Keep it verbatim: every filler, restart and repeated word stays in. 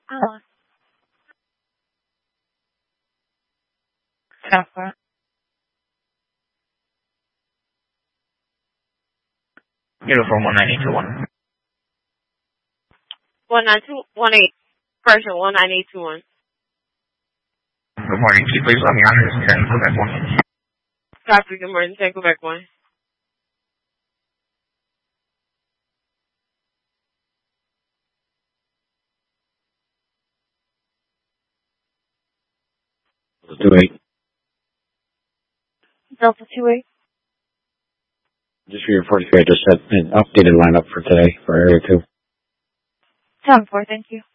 Uh, Alpha. Uniform one nine eight two one. one nine two one eight. Version one nine eight two one. Good morning. Can you please let me on this ten Quebec one? Copy. Good morning. ten Quebec one. Two eight. Delta two eight. Just for your forty-three, I just set an updated lineup for today for area two. Seven four. Thank you.